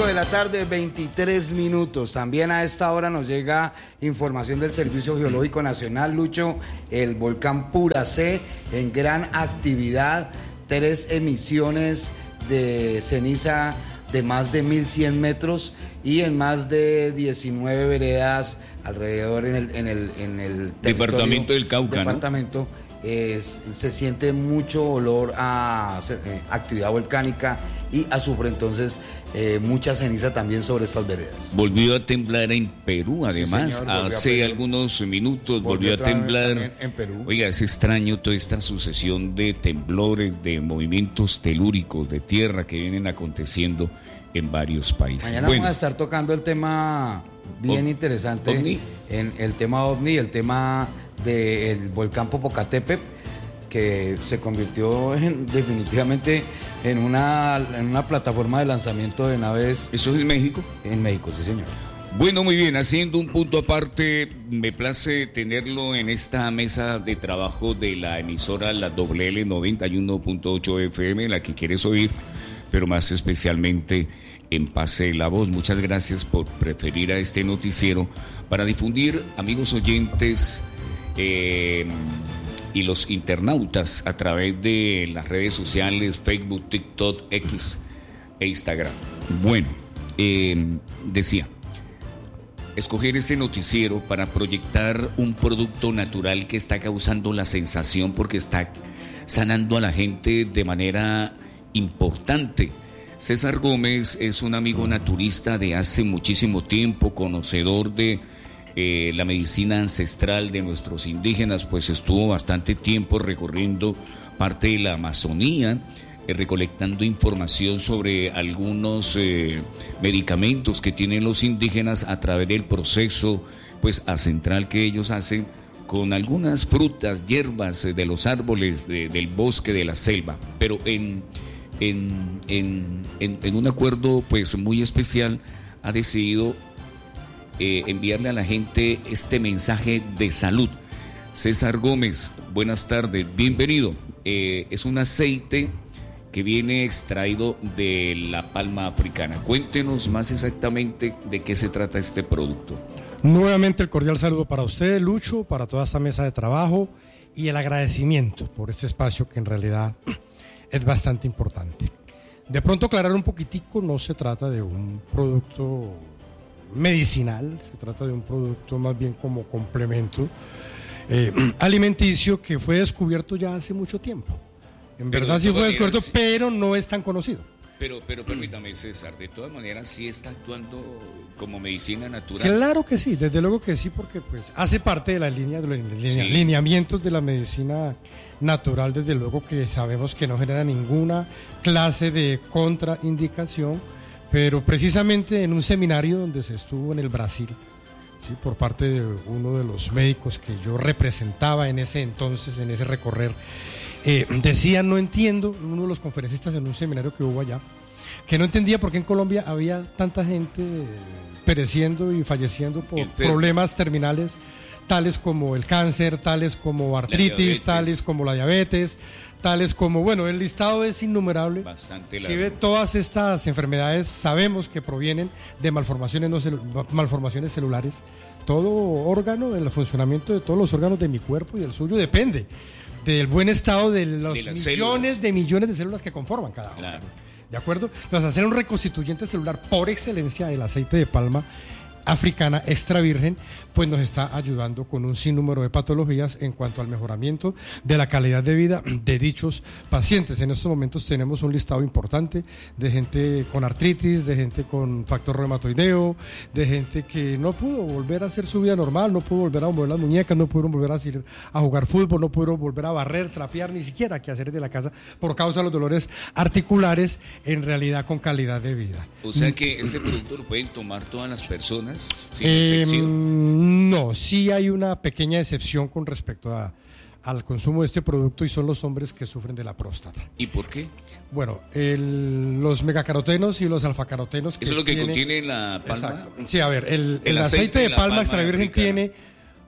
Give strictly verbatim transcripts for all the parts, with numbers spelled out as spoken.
cinco de la tarde, veintitrés minutos. También a esta hora nos llega información del Servicio Geológico Nacional. Lucho, el volcán Puracé en gran actividad, tres emisiones de ceniza de más de mil cien metros y en más de diecinueve veredas alrededor en el, en el, en el departamento del Cauca, departamento, ¿no? Es, se siente mucho olor a eh, actividad volcánica y azufre, entonces eh, mucha ceniza también sobre estas veredas. Volvió a temblar en Perú, además, sí, señor, hace algunos minutos volvió, volvió a temblar en Perú. Oiga, es extraño toda esta sucesión de temblores, de movimientos telúricos de tierra que vienen aconteciendo en varios países. Mañana bueno, vamos a estar tocando el tema bien o, interesante, ovni. En el tema ovni, el tema del volcán Popocatépetl, que se convirtió en, definitivamente en una, en una plataforma de lanzamiento de naves. ¿Eso es en México? En México, sí, señor. Bueno, muy bien, haciendo un punto aparte, me place tenerlo en esta mesa de trabajo de la emisora La Doble L noventa y uno punto ocho F M, la que quieres oír, pero más especialmente en Pase la Voz. Muchas gracias por preferir a este noticiero para difundir, amigos oyentes, Eh, y los internautas a través de las redes sociales Facebook, TikTok, X e Instagram. Bueno, eh, decía, escoger este noticiero para proyectar un producto natural que está causando la sensación porque está sanando a la gente de manera importante. César Gómez es un amigo naturista de hace muchísimo tiempo, conocedor de Eh, la medicina ancestral de nuestros indígenas, pues estuvo bastante tiempo recorriendo parte de la Amazonía, eh, recolectando información sobre algunos eh, medicamentos que tienen los indígenas a través del proceso pues ancestral que ellos hacen con algunas frutas, hierbas eh, de los árboles, de, del bosque, de la selva, pero en, en, en, en, en un acuerdo pues muy especial ha decidido Eh, enviarle a la gente este mensaje de salud. César Gómez, buenas tardes, bienvenido. Eh, es un aceite que viene extraído de la palma africana. Cuéntenos más exactamente de qué se trata este producto. Nuevamente el cordial saludo para usted, Lucho, para toda esta mesa de trabajo y el agradecimiento por este espacio que en realidad es bastante importante. De pronto aclarar un poquitico, no se trata de un producto medicinal, se trata de un producto más bien como complemento eh, alimenticio que fue descubierto ya hace mucho tiempo. En pero verdad sí fue descubierto, sí, pero no es tan conocido. Pero, pero permítame, César, de todas maneras sí está actuando como medicina natural. Claro que sí, desde luego que sí, porque pues hace parte de la línea de los linea, sí. lineamientos de la medicina natural, desde luego que sabemos que no genera ninguna clase de contraindicación. Pero precisamente en un seminario donde se estuvo en el Brasil, ¿sí?, por parte de uno de los médicos que yo representaba en ese entonces, en ese recorrer, eh, decía, no entiendo, uno de los conferencistas en un seminario que hubo allá, que no entendía por qué en Colombia había tanta gente pereciendo y falleciendo por problemas terminales, tales como el cáncer, tales como artritis, tales como la diabetes, tales como, bueno, el listado es innumerable. Bastante largo. Si ve, todas estas enfermedades sabemos que provienen de malformaciones, no celu- malformaciones celulares. Todo órgano, el funcionamiento de todos los órganos de mi cuerpo y del suyo depende del buen estado de los de millones células. de millones de células que conforman cada órgano. Claro. ¿De acuerdo? Entonces, hacer un reconstituyente celular por excelencia, el aceite de palma africana extra virgen, pues nos está ayudando con un sinnúmero de patologías en cuanto al mejoramiento de la calidad de vida de dichos pacientes. En estos momentos tenemos un listado importante de gente con artritis, de gente con factor reumatoideo, de gente que no pudo volver a hacer su vida normal, no pudo volver a mover las muñecas, no pudieron volver a, ir a jugar fútbol, no pudieron volver a barrer, trapear, ni siquiera que hacer de la casa por causa de los dolores articulares, en realidad con calidad de vida. O sea que este producto lo pueden tomar todas las personas sin eh, excepción. No, sí hay una pequeña excepción con respecto a, al consumo de este producto, y son los hombres que sufren de la próstata. ¿Y por qué? Bueno, el, los megacarotenos y los alfacarotenos. ¿Eso es lo que tiene, contiene la palma? Exacto. Sí, a ver, el, el, el aceite, aceite de palma, palma extra virgen tiene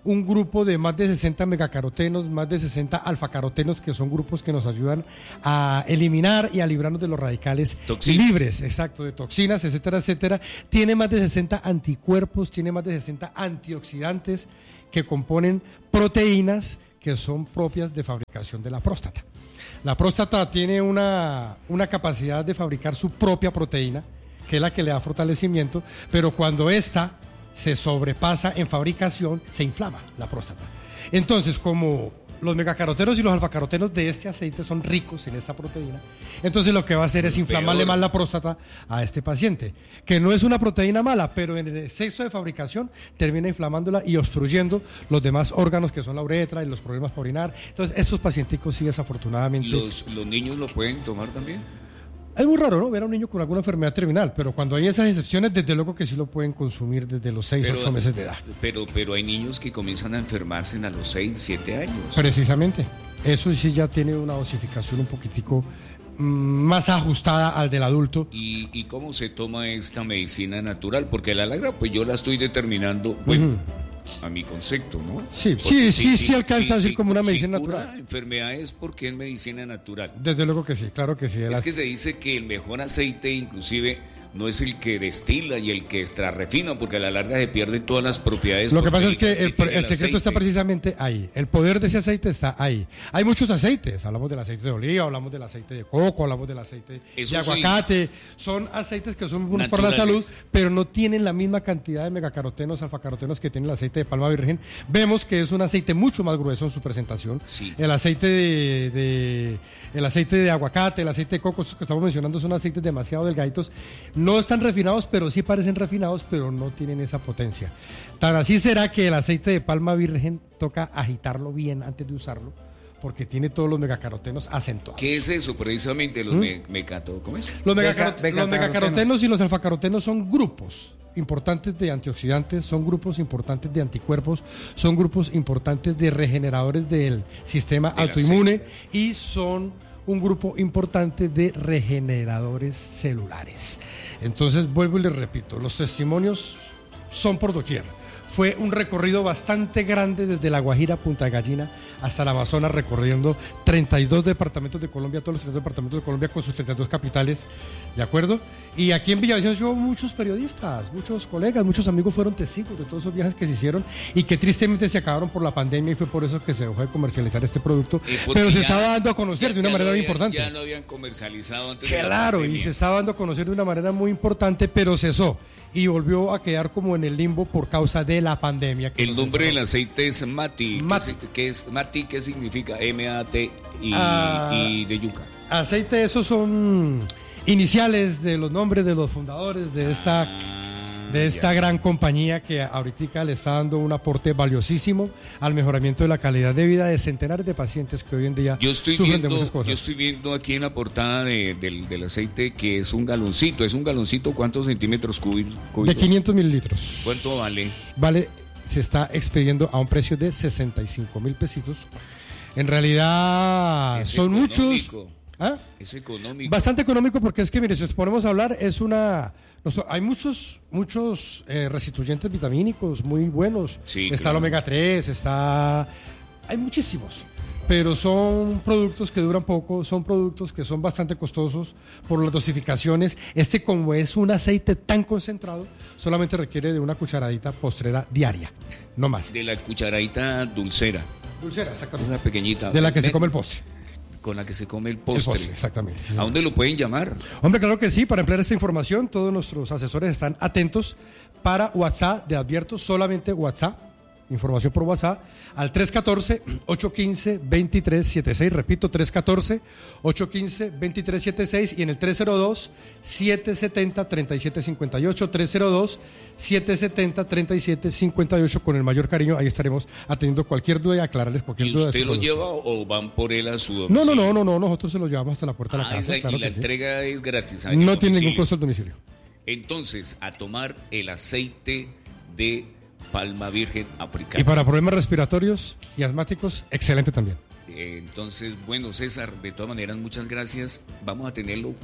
un grupo de más de sesenta megacarotenos, más de sesenta alfacarotenos, que son grupos que nos ayudan a eliminar y a librarnos de los radicales toxinas. libres, exacto, de toxinas, etcétera, etcétera. Tiene más de sesenta anticuerpos, tiene más de sesenta antioxidantes que componen proteínas que son propias de fabricación de la próstata. La próstata tiene una, una capacidad de fabricar su propia proteína, que es la que le da fortalecimiento, pero cuando esta se sobrepasa en fabricación, se inflama la próstata. Entonces, como los megacarotenos y los alfacarotenos de este aceite son ricos en esta proteína, entonces lo que va a hacer es inflamarle Peor. más la próstata a este paciente, que no es una proteína mala, pero en el exceso de fabricación termina inflamándola y obstruyendo los demás órganos, que son la uretra y los problemas para orinar. Entonces, estos pacienticos sí, desafortunadamente... ¿Los, los niños lo pueden tomar también? Es muy raro, ¿no? Ver a un niño con alguna enfermedad terminal, pero cuando hay esas excepciones, desde luego que sí lo pueden consumir desde los seis, ocho meses de edad. Pero, pero hay niños que comienzan a enfermarse a los seis, siete años. Precisamente. Eso sí ya tiene una dosificación un poquitico mmm, más ajustada al del adulto. ¿Y, ¿Y cómo se toma esta medicina natural? Porque la larga, pues yo la estoy determinando, bueno, uh-huh. a mi concepto, ¿no? Sí, sí, sí, sí, sí alcanza a sí, ser sí, como una sí, medicina cura natural. Enfermedades porque es medicina natural. Desde luego que sí, claro que sí. Es las... que se dice que el mejor aceite, inclusive, no es el que destila y el que extrarrefina, porque a la larga se pierden todas las propiedades. Lo que pasa es que el, que el, el secreto aceite. está precisamente ahí. El poder de ese aceite está ahí. Hay muchos aceites. Hablamos del aceite de oliva, hablamos del aceite de coco, hablamos del aceite Eso de aguacate. Sí. Son aceites que son buenos para la salud, pero no tienen la misma cantidad de megacarotenos, alfacarotenos que tiene el aceite de palma virgen. Vemos que es un aceite mucho más grueso en su presentación. Sí. El aceite de, de el aceite de aguacate, el aceite de coco, estos que estamos mencionando son aceites demasiado delgaditos. No están refinados, pero sí parecen refinados, pero no tienen esa potencia. Tan así será que el aceite de palma virgen toca agitarlo bien antes de usarlo, porque tiene todos los megacarotenos acentuados. ¿Qué es eso precisamente? Los ¿Mm? me, megato, ¿cómo es? Los, megacarot Meca, los megacarotenos y los alfacarotenos son grupos importantes de antioxidantes, son grupos importantes de anticuerpos, son grupos importantes de regeneradores del sistema de autoinmune y son un grupo importante de regeneradores celulares. Entonces, vuelvo y les repito, los testimonios son por doquier. Fue un recorrido bastante grande desde La Guajira, Punta Gallina, hasta el Amazonas, recorriendo treinta y dos departamentos de Colombia, todos los treinta y dos departamentos de Colombia con sus treinta y dos capitales, ¿de acuerdo? Y aquí en Villavicencio muchos periodistas, muchos colegas, muchos amigos fueron testigos de todos esos viajes que se hicieron y que tristemente se acabaron por la pandemia y fue por eso que se dejó de comercializar este producto, pero se ya, estaba dando a conocer de una manera muy importante. Ya lo habían comercializado antes. Claro, de la y se estaba dando a conocer de una manera muy importante, pero cesó y volvió a quedar como en el limbo por causa de la pandemia. El nombre del aceite es Mati. Mati. ¿Qué es Mati? ¿Qué significa? M A T y, ah, y de yuca. Aceite, esos son iniciales de los nombres de los fundadores de esta, ah, de esta gran compañía que ahorita le está dando un aporte valiosísimo al mejoramiento de la calidad de vida de centenares de pacientes que hoy en día yo estoy sufren viendo, de muchas cosas. Yo estoy viendo aquí en la portada de, del, del aceite que es un galoncito. ¿Es un galoncito cuántos centímetros cúbicos? De quinientos mililitros. ¿Cuánto vale? Vale, se está expidiendo a un precio de sesenta y cinco mil pesitos. En realidad es son económico. muchos... ¿Ah? Es económico. Bastante económico porque es que, mire, si nos ponemos a hablar, es una... Hay muchos muchos eh, restituyentes vitamínicos muy buenos. Sí, está claro. el omega tres, está... Hay muchísimos. Pero son productos que duran poco, son productos que son bastante costosos por las dosificaciones. Este, como es un aceite tan concentrado, solamente requiere de una cucharadita postrera diaria, no más. De la cucharadita dulcera. Dulcera, exactamente. Una pequeñita. De la que Ven. se come el postre. Con la que se come el postre. El postre, exactamente. Sí, ¿A dónde lo pueden llamar? Hombre, claro que sí, para emplear esta información, todos nuestros asesores están atentos para WhatsApp, de advierto, solamente WhatsApp, información por WhatsApp, al tres uno cuatro, ocho uno cinco, dos tres siete seis, repito, tres uno cuatro, ocho uno cinco, dos tres siete seis y en el tres cero dos, siete siete cero, tres siete cinco ocho, tres cero dos, siete siete cero, tres siete cinco ocho, con el mayor cariño, ahí estaremos atendiendo cualquier duda y aclararles cualquier ¿Y duda. usted lo lleva o van por él a su domicilio? No, no, no, no, no, nosotros se lo llevamos hasta la puerta ah, de la casa. Y claro la que entrega sí. es gratis. No tiene ningún costo al domicilio. Entonces, a tomar el aceite de palma virgen africana. Y para problemas respiratorios y asmáticos, excelente también. Entonces, bueno, César, de todas maneras, muchas gracias. Vamos a tenerlo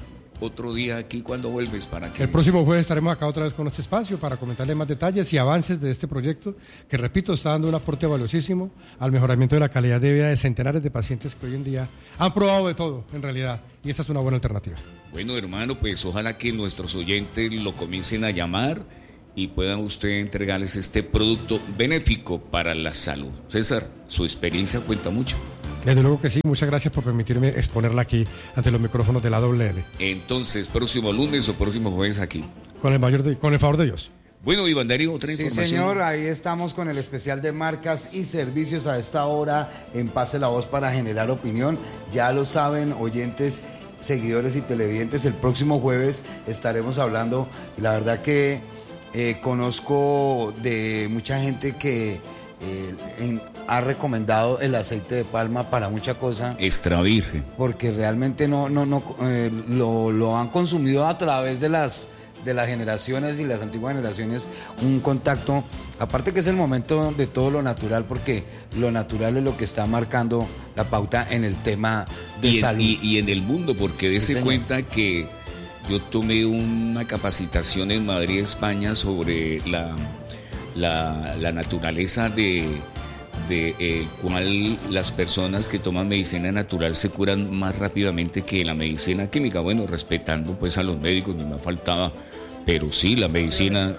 otro día aquí cuando vuelves para que... El próximo jueves estaremos acá otra vez con este espacio para comentarle más detalles y avances de este proyecto que, repito, está dando un aporte valiosísimo al mejoramiento de la calidad de vida de centenares de pacientes que hoy en día han probado de todo, en realidad, y esa es una buena alternativa. Bueno, hermano, pues ojalá que nuestros oyentes lo comiencen a llamar y puedan usted entregarles este producto benéfico para la salud. César, su experiencia cuenta mucho. Desde luego que sí, muchas gracias por permitirme exponerla aquí ante los micrófonos de la doble L. Entonces, próximo lunes o próximo jueves aquí. Con el mayor de, con el favor de Dios. Bueno, Iván Darío, otra sí, información. Sí, señor, ahí estamos con el especial de marcas y servicios a esta hora en Pase la Voz para generar opinión. Ya lo saben, oyentes, seguidores y televidentes, el próximo jueves estaremos hablando. La verdad que eh, conozco de mucha gente que eh, en, ha recomendado el aceite de palma para mucha cosa. Extra virgen. Porque realmente no, no, no eh, lo, lo han consumido a través de las de las generaciones y las antiguas generaciones, un contacto, aparte que es el momento de todo lo natural, porque lo natural es lo que está marcando la pauta en el tema de y salud. En, y, y en el mundo, porque dése sí, cuenta que yo tomé una capacitación en Madrid, España, sobre la, la, la naturaleza de, de eh, cual las personas que toman medicina natural se curan más rápidamente que la medicina química. Bueno, respetando pues a los médicos, ni me faltaba, pero sí, la medicina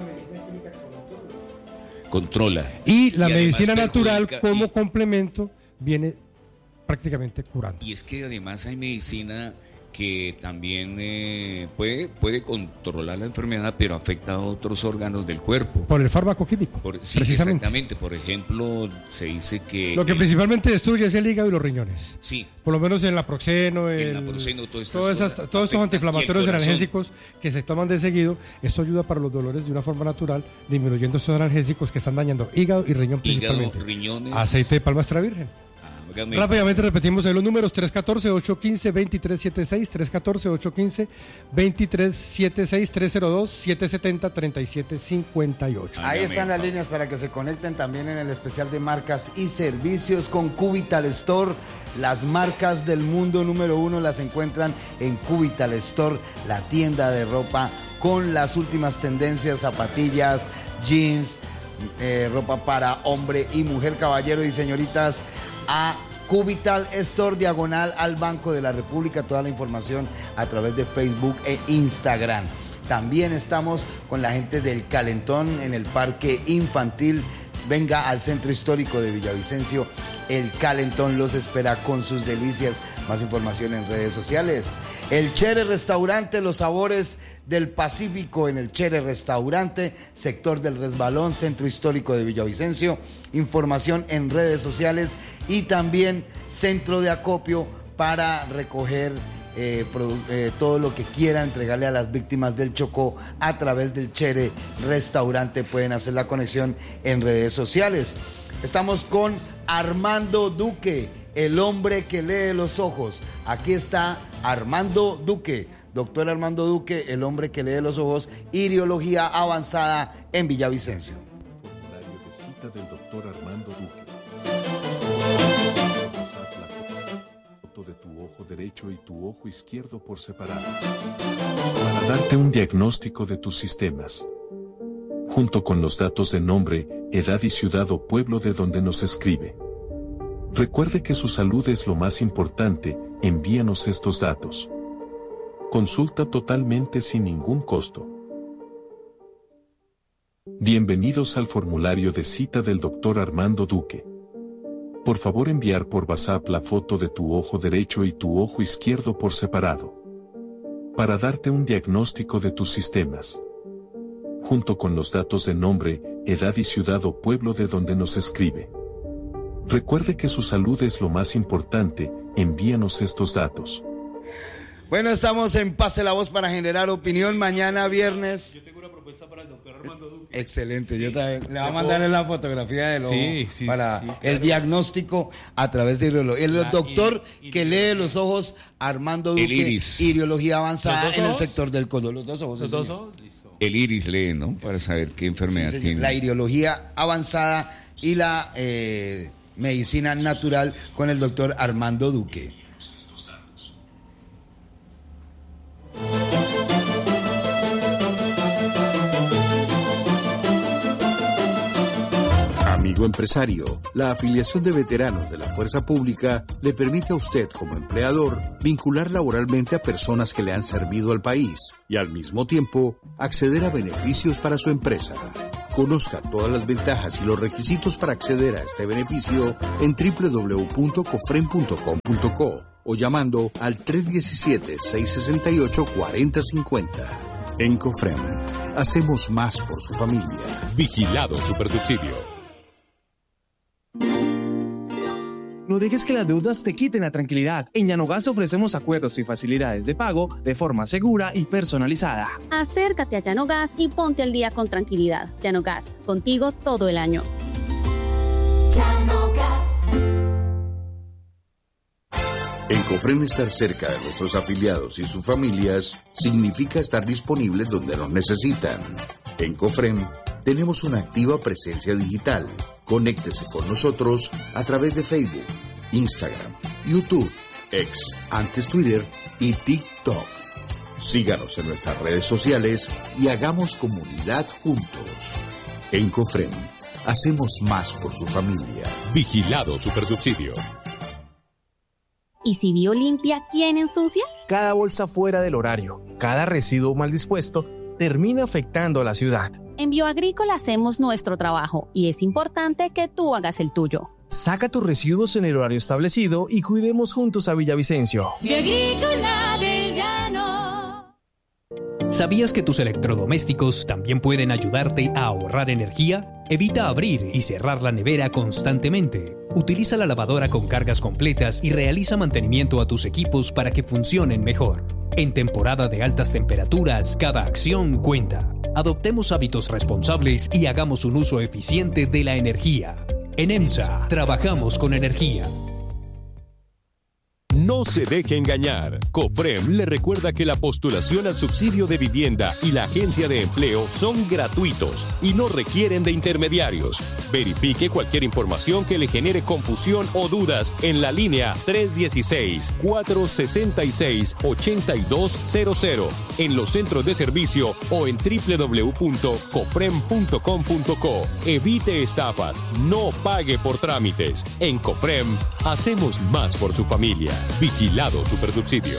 controla. Y la y medicina natural como y, complemento viene prácticamente curando. Y es que además hay medicina que también eh, puede, puede controlar la enfermedad, pero afecta a otros órganos del cuerpo. Por el fármaco químico, Por, sí, precisamente. Exactamente. Por ejemplo, se dice que... Lo que el, principalmente destruye es el hígado y los riñones. Sí. Por lo menos en naproxeno, el, el naproxeno, todas estas todas esas, cosas, todos estos antiinflamatorios analgésicos que se toman de seguido, esto ayuda para los dolores de una forma natural, disminuyendo esos analgésicos que están dañando hígado y riñón principalmente. Hígado, riñones... Aceite de palma extra virgen. Rápidamente repetimos ahí los números: tres uno cuatro, ocho uno cinco, dos tres siete seis, tres uno cuatro, ocho uno cinco, dos tres siete seis, tres cero dos, siete siete cero, tres siete cinco ocho. Ahí están las líneas para que se conecten también en el especial de marcas y servicios con Cubital Store. Las marcas del mundo número uno las encuentran en Cubital Store, la tienda de ropa con las últimas tendencias, zapatillas, jeans, eh, ropa para hombre y mujer, caballero y señoritas. A Cubital Store, diagonal al Banco de la República. Toda la información a través de Facebook e Instagram. También estamos con la gente del Calentón en el Parque Infantil. Venga al Centro Histórico de Villavicencio. El Calentón los espera con sus delicias. Más información en redes sociales. El Chere Restaurante, los sabores del Pacífico en el Chere Restaurante, sector del Resbalón, Centro Histórico de Villavicencio. Información en redes sociales y también centro de acopio para recoger eh, eh, todo lo que quiera entregarle a las víctimas del Chocó a través del Chere Restaurante. Pueden hacer la conexión en redes sociales. Estamos con Armando Duque, el hombre que lee los ojos. Aquí está Armando Duque, doctor Armando Duque, el hombre que lee los ojos, iriología avanzada en Villavicencio. Formulario de cita del doctor Armando Duque. Pasar la foto de tu ojo derecho y tu ojo izquierdo por separado, para darte un diagnóstico de tus sistemas, junto con los datos de nombre, edad y ciudad o pueblo de donde nos escribe. Recuerde que su salud es lo más importante, envíanos estos datos. Consulta totalmente sin ningún costo. Bienvenidos al formulario de cita del doctor Armando Duque. Por favor enviar por WhatsApp la foto de tu ojo derecho y tu ojo izquierdo por separado, para darte un diagnóstico de tus sistemas, junto con los datos de nombre, edad y ciudad o pueblo de donde nos escribe. Recuerde que su salud es lo más importante, envíanos estos datos. Bueno, estamos en Pase la Voz para generar opinión. Mañana viernes. Yo tengo una propuesta para el doctor Armando Duque. Excelente, Sí. yo también. Le voy a mandar la fotografía del ojo Sí, sí, para sí, claro. el diagnóstico a través de iriología. El La doctor iri- que lee los ojos, Armando El Duque, iris. iriología avanzada ¿Los dos en el ojos? sector del colon. Los dos ojos. ¿Los sí, dos señor. ojos? Listo. El iris lee, ¿no? Para saber qué enfermedad Sí, señor. tiene. La iriología avanzada y la eh, medicina natural con el doctor Armando Duque. amigo empresario, la afiliación de veteranos de la Fuerza Pública le permite a usted como empleador vincular laboralmente a personas que le han servido al país y al mismo tiempo acceder a beneficios para su empresa. Conozca todas las ventajas y los requisitos para acceder a este beneficio en doble u doble u doble u punto cofrem punto com punto co o llamando al tres uno siete, seis seis ocho, cuatro cero cinco cero. En Cofrem, hacemos más por su familia. Vigilado Supersubsidio. No dejes que las deudas te quiten la tranquilidad. En Llanogas ofrecemos acuerdos y facilidades de pago de forma segura y personalizada. Acércate a Llanogas y ponte al día con tranquilidad. Llanogas, contigo todo el año. Llanogas. En Cofrem, estar cerca de nuestros afiliados y sus familias significa estar disponibles donde nos necesitan. En Cofrem tenemos una activa presencia digital. Conéctese con nosotros a través de Facebook, Instagram, YouTube, X, antes Twitter y TikTok. Síganos en nuestras redes sociales y hagamos comunidad juntos. En Cofrem, hacemos más por su familia. Vigilado Supersubsidio. ¿Y si Biolimpia, quién ensucia? Cada bolsa fuera del horario, cada residuo mal dispuesto, termina afectando a la ciudad. En Bioagrícola hacemos nuestro trabajo y es importante que tú hagas el tuyo. Saca tus residuos en el horario establecido y cuidemos juntos a Villavicencio. Bioagrícola del Llano. ¿Sabías que tus electrodomésticos también pueden ayudarte a ahorrar energía? Evita abrir y cerrar la nevera constantemente. Utiliza la lavadora con cargas completas y realiza mantenimiento a tus equipos para que funcionen mejor. En temporada de altas temperaturas, cada acción cuenta. Adoptemos hábitos responsables y hagamos un uso eficiente de la energía. En EMSA, trabajamos con energía. No se deje engañar. Cofrem le recuerda que la postulación al subsidio de vivienda y la agencia de empleo son gratuitos y no requieren de intermediarios. Verifique cualquier información que le genere confusión o dudas en la línea tres uno seis, cuatro seis seis, ocho dos cero cero, en los centros de servicio o en doble u doble u doble u punto cofrem punto com punto co. Evite estafas, no pague por trámites. En Cofrem, hacemos más por su familia. Vigilado Supersubsidio.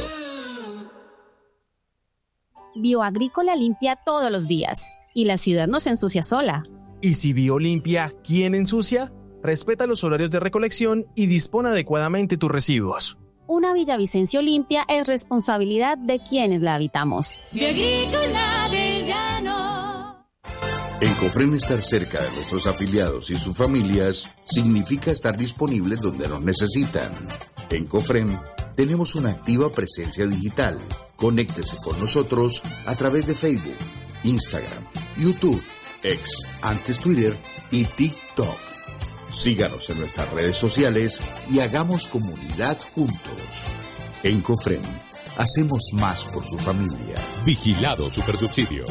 Bioagrícola limpia todos los días y la ciudad no se ensucia sola. ¿Y si Biolimpia, quién ensucia? Respeta los horarios de recolección y dispone adecuadamente tus residuos. Una Villavicencio limpia es responsabilidad de quienes la habitamos. Bioagrícola del Llano. En Cofrem, estar cerca de nuestros afiliados y sus familias significa estar disponibles donde nos necesitan. En Cofrem tenemos una activa presencia digital. Conéctese con nosotros a través de Facebook, Instagram, YouTube, X, antes Twitter y TikTok. Síganos en nuestras redes sociales y hagamos comunidad juntos. En Cofrem, hacemos más por su familia. Vigilado Supersubsidio.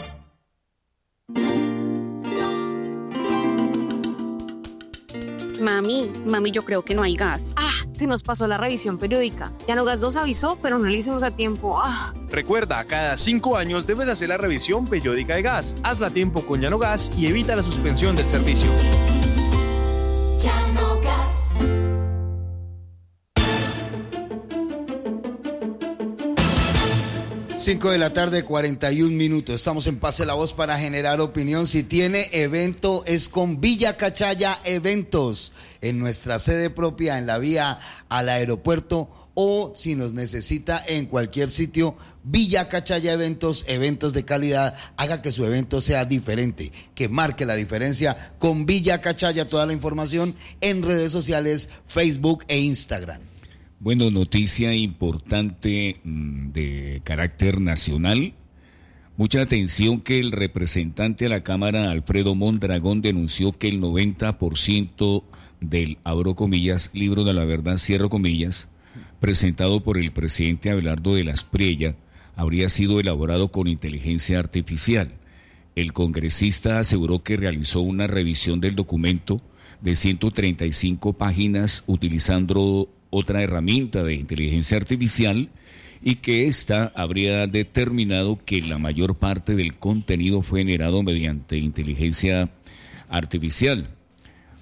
Mami, mami, yo creo que no hay gas. Ah, se nos pasó la revisión periódica. Llanogas nos avisó, pero no lo hicimos a tiempo. Ah. Recuerda, cada cinco años debes hacer la revisión periódica de gas. Hazla a tiempo con Llanogas y evita la suspensión del servicio. Llanogas. cinco de la tarde, cuarenta y un minutos. Estamos en Pase la Voz para generar opinión. Si tiene evento, es con Villa Cachaya Eventos, en nuestra sede propia, en la vía al aeropuerto, o si nos necesita en cualquier sitio, Villa Cachaya Eventos, eventos de calidad. Haga que su evento sea diferente, que marque la diferencia con Villa Cachaya. Toda la información en redes sociales, Facebook e Instagram. Bueno, noticia importante de carácter nacional. Mucha atención que el representante de la Cámara, Alfredo Mondragón, denunció que el noventa por ciento del, abro comillas, libro de la verdad, cierro comillas, presentado por el presidente Abelardo de la Espriella, habría sido elaborado con inteligencia artificial. El congresista aseguró que realizó una revisión del documento de ciento treinta y cinco páginas utilizando otra herramienta de inteligencia artificial y que ésta habría determinado que la mayor parte del contenido fue generado mediante inteligencia artificial.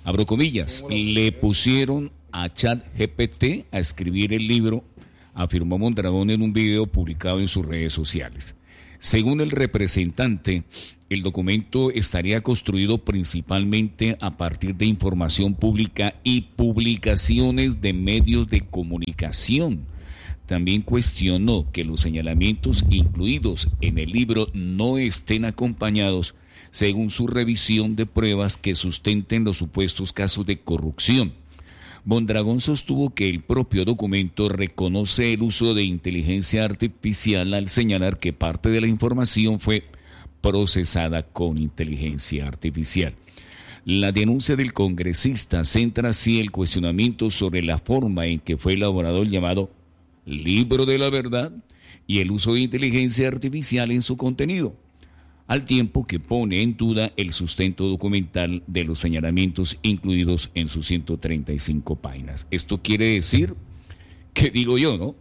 abro comillas, le pusieron a ChatGPT a escribir el libro, afirmó Mondragón en un video publicado en sus redes sociales. Según el representante, el documento estaría construido principalmente a partir de información pública y publicaciones de medios de comunicación. También cuestionó que los señalamientos incluidos en el libro no estén acompañados según su revisión de pruebas que sustenten los supuestos casos de corrupción. Mondragón sostuvo que el propio documento reconoce el uso de inteligencia artificial al señalar que parte de la información fue procesada con inteligencia artificial. La denuncia del congresista centra así el cuestionamiento sobre la forma en que fue elaborado el llamado Libro de la Verdad y el uso de inteligencia artificial en su contenido, al tiempo que pone en duda el sustento documental de los señalamientos incluidos en sus ciento treinta y cinco páginas. Esto quiere decir, que digo yo, ¿no?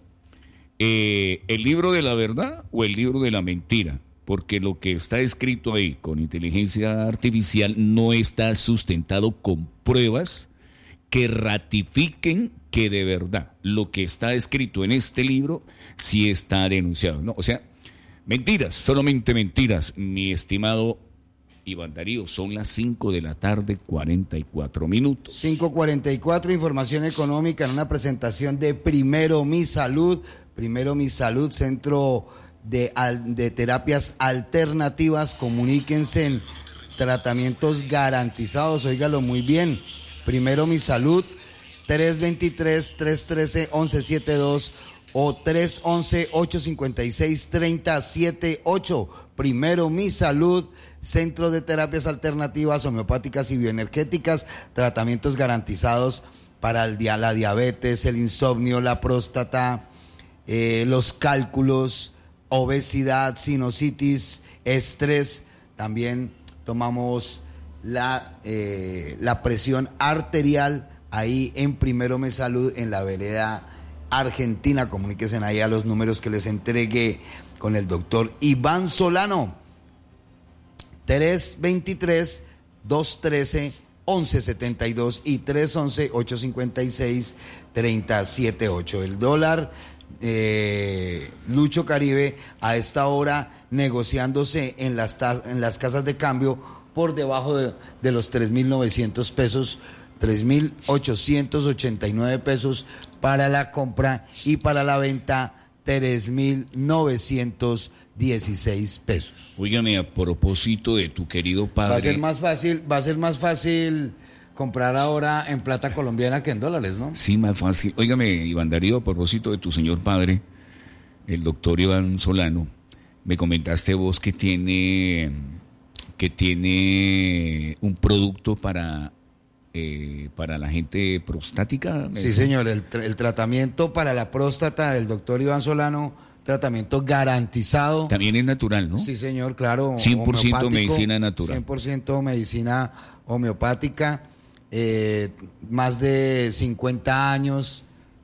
Eh, ¿el libro de la verdad o el libro de la mentira? Porque lo que está escrito ahí con inteligencia artificial no está sustentado con pruebas que ratifiquen que de verdad lo que está escrito en este libro sí está denunciado, ¿no? O sea, mentiras, solamente mentiras, mi estimado Iván Darío. Son las cinco de la tarde, cuarenta y cuatro minutos. cinco cuarenta y cuatro, información económica en una presentación de Primero Mi Salud. Primero Mi Salud, centro de, de terapias alternativas. Comuníquense en tratamientos garantizados, óigalo muy bien. Primero Mi Salud, tres dos tres, tres uno tres, once setenta y dos o tres once, ocho cincuenta y seis, treinta setenta y ocho. Primero Mi Salud, centro de terapias alternativas, homeopáticas y bioenergéticas, tratamientos garantizados para el, la diabetes, el insomnio, la próstata, eh, los cálculos, obesidad, sinusitis, estrés. También tomamos la, eh, la presión arterial ahí en Primero Mi Salud, en la vereda Argentina. Comuníquense ahí a los números que les entregué con el doctor Iván Solano. tres dos tres, dos uno tres, once setenta y dos y tres once, ocho cincuenta y seis, treinta setenta y ocho. El dólar, eh, Lucho Caribe, a esta hora negociándose en las, en las casas de cambio por debajo de, de los tres mil novecientos pesos, tres mil ochocientos ochenta y nueve pesos para la compra y para la venta tres mil novecientos dieciséis pesos. Óigame, a propósito de tu querido padre. Va a ser más fácil, va a ser más fácil comprar ahora en plata colombiana que en dólares, ¿no? Sí, más fácil. Óigame, Iván Darío, a propósito de tu señor padre, el doctor Iván Solano, me comentaste vos que tiene que tiene un producto para eh, para la gente prostática. Sí, señor, el, el tratamiento para la próstata del doctor Iván Solano, tratamiento garantizado. También es natural, ¿no? Sí, señor, claro. cien por ciento medicina natural. cien por ciento medicina homeopática, eh, más de cincuenta años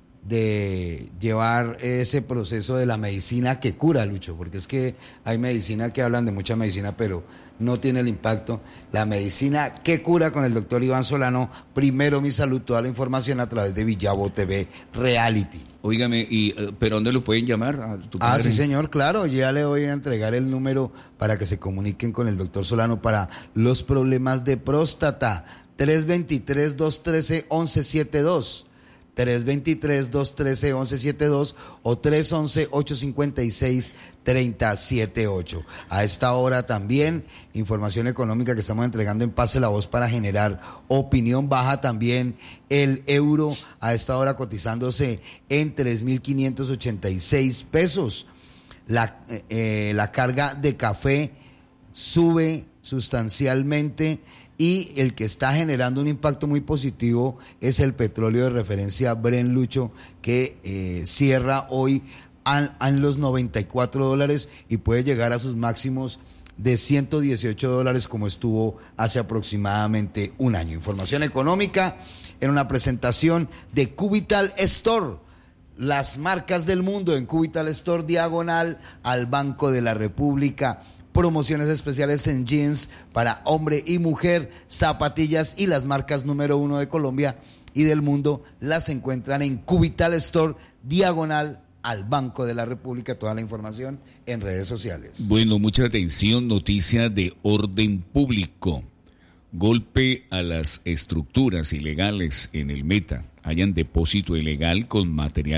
de llevar ese proceso de la medicina que cura, Lucho, porque es que hay medicina que hablan de mucha medicina, pero no tiene el impacto. La medicina que cura con el doctor Iván Solano. Primero Mi Salud, toda la información a través de Villavo T V Reality. Óigame, y, ¿pero dónde lo pueden llamar a tu padre? Ah, sí, señor, claro, ya le voy a entregar el número para que se comuniquen con el doctor Solano para los problemas de próstata. tres dos tres, dos uno tres, once setenta y dos. tres dos tres, dos uno tres, once setenta y dos o tres once, ocho cincuenta y seis, treinta setenta y ocho. A esta hora también información económica que estamos entregando en Pase la Voz para generar opinión. Baja también el euro, a esta hora cotizándose en tres mil quinientos ochenta y seis pesos. La, eh, la carga de café sube sustancialmente. Y el que está generando un impacto muy positivo es el petróleo de referencia Brent, Lucho, que eh, cierra hoy en los noventa y cuatro dólares y puede llegar a sus máximos de ciento dieciocho dólares como estuvo hace aproximadamente un año. Información económica en una presentación de Cubital Store. Las marcas del mundo en Cubital Store, diagonal al Banco de la República. promociones especiales en jeans para hombre y mujer, zapatillas y las marcas número uno de Colombia y del mundo las encuentran en Cubital Store, diagonal al Banco de la República. Toda la información en redes sociales. Bueno, mucha atención, noticia de orden público. Golpe a las estructuras ilegales en el Meta. Hayan depósito ilegal con material